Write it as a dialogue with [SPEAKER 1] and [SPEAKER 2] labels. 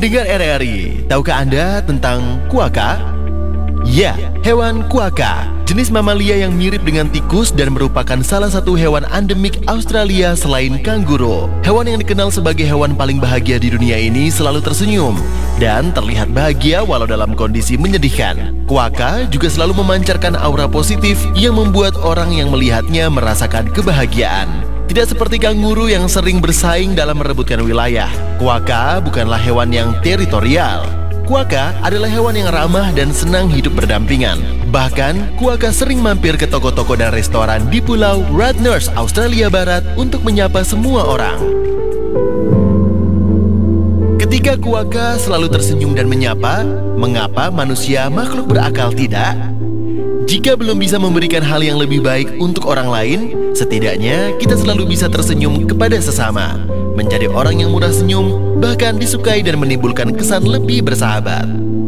[SPEAKER 1] Pendengar RRI, tahukah Anda tentang kuaka? Ya, hewan kuaka, jenis mamalia yang mirip dengan tikus dan merupakan salah satu hewan endemik Australia selain kanguru. Hewan yang dikenal sebagai hewan paling bahagia di dunia ini selalu tersenyum dan terlihat bahagia walau dalam kondisi menyedihkan. Kuaka juga selalu memancarkan aura positif yang membuat orang yang melihatnya merasakan kebahagiaan. Tidak seperti kanguru yang sering bersaing dalam merebutkan wilayah, kuaka bukanlah hewan yang teritorial. Kuaka adalah hewan yang ramah dan senang hidup berdampingan. Bahkan, kuaka sering mampir ke toko-toko dan restoran di Pulau Radners, Australia Barat untuk menyapa semua orang. Ketika kuaka selalu tersenyum dan menyapa, mengapa manusia makhluk berakal tidak? Jika belum bisa memberikan hal yang lebih baik untuk orang lain, setidaknya kita selalu bisa tersenyum kepada sesama, menjadi orang yang murah senyum, bahkan disukai dan menimbulkan kesan lebih bersahabat.